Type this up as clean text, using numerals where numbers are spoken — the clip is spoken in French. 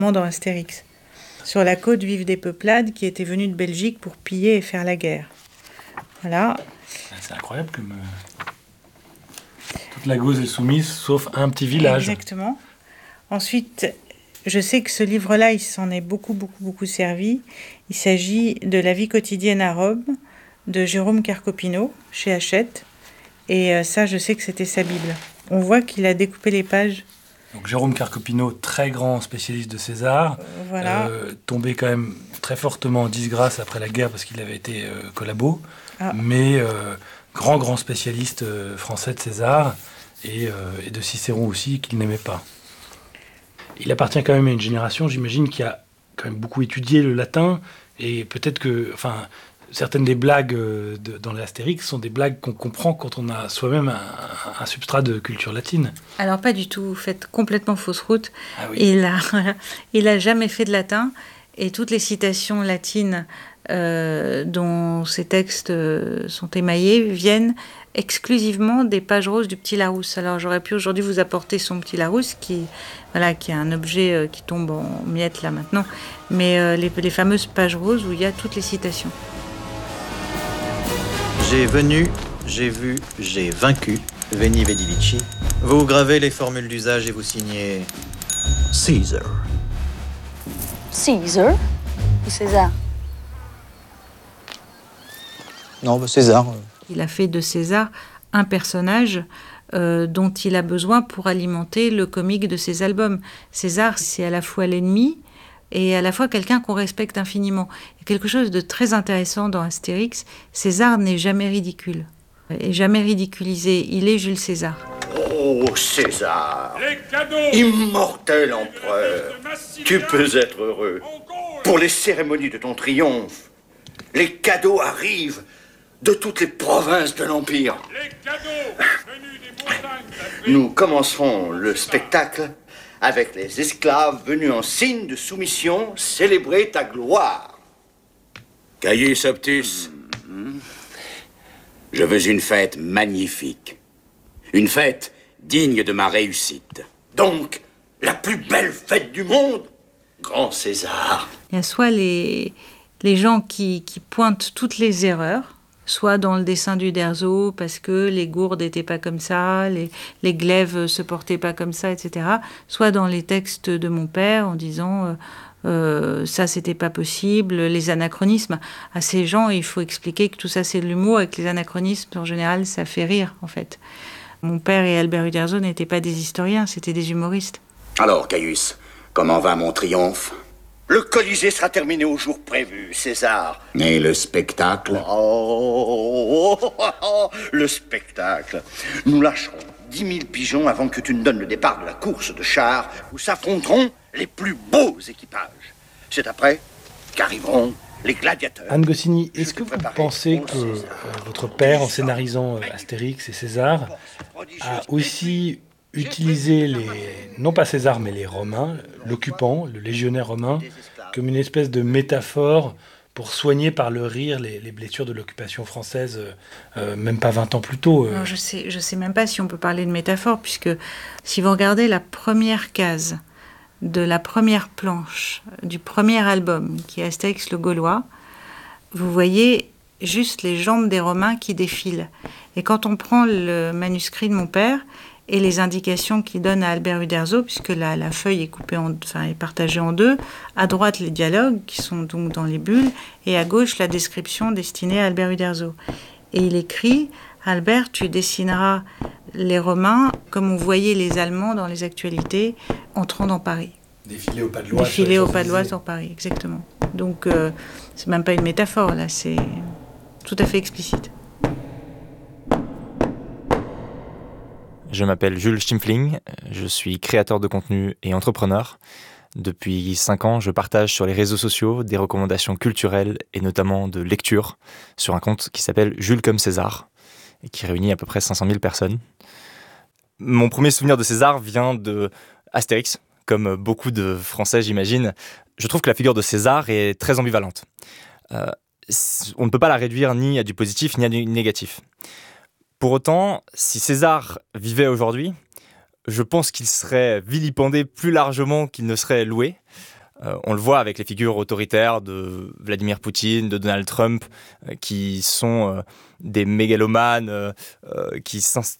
dans Astérix. Sur la côte vivent des peuplades qui étaient venues de Belgique pour piller et faire la guerre. Voilà. C'est incroyable comme toute la Gauze est soumise, sauf un petit village. Exactement. Ensuite, je sais que ce livre-là, il s'en est beaucoup servi. Il s'agit de La vie quotidienne à Rome, de Jérôme Carcopino, chez Hachette. Et ça, je sais que c'était sa Bible. On voit qu'il a découpé les pages. Donc Jérôme Carcopino, très grand spécialiste de César, voilà. Tombé quand même très fortement en disgrâce après la guerre parce qu'il avait été collabo, Ah. mais grand spécialiste français de César et de Cicéron aussi, qu'il n'aimait pas. Il appartient quand même à une génération, j'imagine, qui a quand même beaucoup étudié le latin, et peut-être que, certaines des blagues dans l'Astérix sont des blagues qu'on comprend quand on a soi-même un substrat de culture latine. Alors pas du tout, vous faites complètement fausse route. Ah oui. Il a jamais fait de latin, et toutes les citations latines dont ces textes sont émaillés viennent exclusivement des pages roses du Petit Larousse. Alors j'aurais pu aujourd'hui vous apporter son Petit Larousse qui est un objet qui tombe en miettes là maintenant, mais les fameuses pages roses où il y a toutes les citations. J'ai venu, j'ai vu, j'ai vaincu. Veni Vidi Vici. Vous gravez les formules d'usage et vous signez Caesar. Caesar ou César? Non, César. Il a fait de César un personnage dont il a besoin pour alimenter le comique de ses albums. César, c'est à la fois l'ennemi et à la fois quelqu'un qu'on respecte infiniment. Il y a quelque chose de très intéressant dans Astérix. César n'est jamais ridicule, et jamais ridiculisé. Il est Jules César. Oh, César, immortel empereur, tu peux être heureux. Pour les cérémonies de ton triomphe, les cadeaux arrivent de toutes les provinces de l'Empire. Les cadeaux venus des montagnes. Nous commencerons le spectacle avec les esclaves venus en signe de soumission célébrer ta gloire. Caius Optus, je veux une fête magnifique. Une fête digne de ma réussite. Donc, la plus belle fête du monde, grand César. Il y a soit les gens qui pointent toutes les erreurs, soit dans le dessin d'Uderzo, parce que les gourdes n'étaient pas comme ça, les glaives se portaient pas comme ça, etc. Soit dans les textes de mon père, en disant ça, c'était pas possible, les anachronismes. À ces gens, il faut expliquer que tout ça, c'est de l'humour, et que les anachronismes, en général, ça fait rire, en fait. Mon père et Albert Uderzo n'étaient pas des historiens, c'était des humoristes. Alors, Caius, comment va mon triomphe? Le Colisée sera terminé au jour prévu, César. Et le spectacle? Le spectacle. Nous lâcherons 10 000 pigeons avant que tu ne donnes le départ de la course de chars où s'affronteront les plus beaux équipages. C'est après qu'arriveront les gladiateurs. Anne Goscinny, est-ce que vous pensez que votre père, en scénarisant Astérix et César, a aussi utilisé non pas César, mais les Romains, l'occupant, le légionnaire romain, comme une espèce de métaphore pour soigner par le rire les blessures de l'occupation française, même pas 20 ans plus tôt? Non, je sais même pas si on peut parler de métaphore, puisque si vous regardez la première case de la première planche du premier album, qui est Astérix le Gaulois, vous voyez juste les jambes des Romains qui défilent. Et quand on prend le manuscrit de mon père et les indications qu'il donne à Albert Uderzo, puisque la feuille est est partagée en deux, à droite les dialogues qui sont donc dans les bulles, et à gauche la description destinée à Albert Uderzo. Et il écrit: Albert, tu dessineras les Romains comme on voyait les Allemands dans les actualités entrant dans Paris. Défiler au pas de loi. Défiler au pas de loi sur Paris, exactement. Donc c'est même pas une métaphore là, c'est tout à fait explicite. Je m'appelle Jules Schimpfling, je suis créateur de contenu et entrepreneur. Depuis 5 ans, je partage sur les réseaux sociaux des recommandations culturelles et notamment de lecture sur un compte qui s'appelle Jules comme César et qui réunit à peu près 500 000 personnes. Mon premier souvenir de César vient de Astérix, comme beaucoup de Français j'imagine. Je trouve que la figure de César est très ambivalente. On ne peut pas la réduire ni à du positif ni à du négatif. Pour autant, si César vivait aujourd'hui, je pense qu'il serait vilipendé plus largement qu'il ne serait loué. On le voit avec les figures autoritaires de Vladimir Poutine, de Donald Trump, qui sont des mégalomanes, qui